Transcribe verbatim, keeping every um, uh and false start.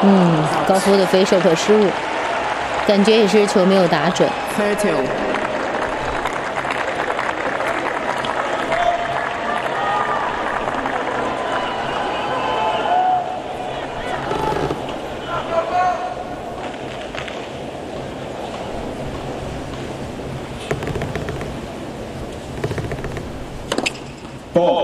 嗯，高夫的飞手可失误，感觉也是球没有打准。 Ball.